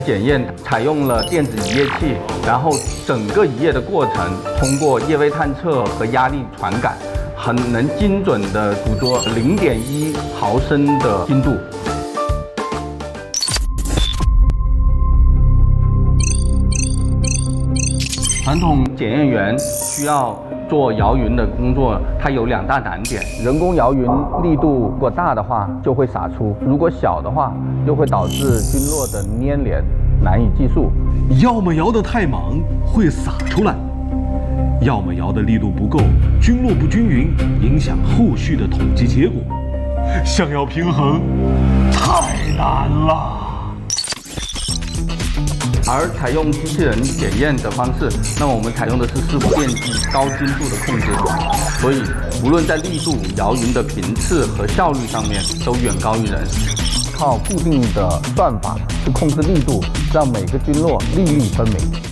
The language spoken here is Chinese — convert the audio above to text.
检验采用了电子移液器，然后整个移液的过程通过液位探测和压力传感，很能精准地捕捉0.1毫升的精度。传统检验员需要做摇匀的工作，它有2大难点。人工摇匀力度如果大的话，就会洒出；如果小的话，就会导致菌落的粘连，难以计数。 要么摇得太忙会洒出来，要么摇的力度不够，菌落不均匀，影响后续的统计结果。想要平衡，太难了。 而采用机器人检验的方式，那么我们采用的是伺服电机高精度的控制，所以无论在力度、摇匀的频次和效率上面都远高于人。靠固定的算法去控制力度，让每个菌落粒粒分明。